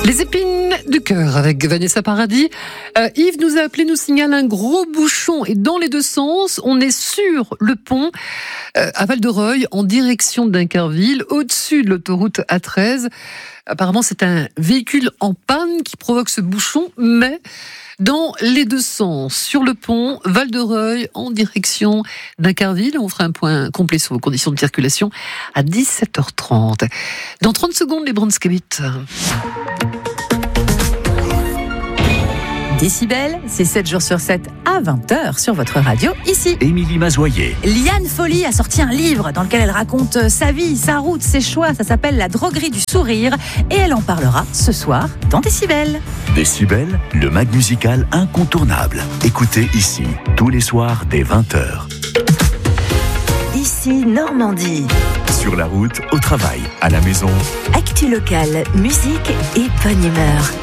Les épines du cœur avec Vanessa Paradis. Yves nous a appelé, nous signale un gros bouchon et dans les deux sens. On est sur le pont à Val-de-Reuil en direction de Dunkerville, au-dessus de l'autoroute A13. Apparemment, c'est un véhicule en panne qui provoque ce bouchon, mais dans les deux sens, sur le pont, Val-de-Reuil, en direction Dunkerville. On fera un point complet sur vos conditions de circulation à 17h30. Dans 30 secondes, les Brunskabit. Décibel, c'est 7 jours sur 7 à 20h sur votre radio, ici. Émilie Mazoyer. Liane Folly a sorti un livre dans lequel elle raconte sa vie, sa route, ses choix. Ça s'appelle La droguerie du sourire et elle en parlera ce soir dans Décibel. Décibel, le mag musical incontournable. Écoutez ici, tous les soirs dès 20h. Ici Normandie. Sur la route, au travail, à la maison. Actu locale, musique et bonne humeur.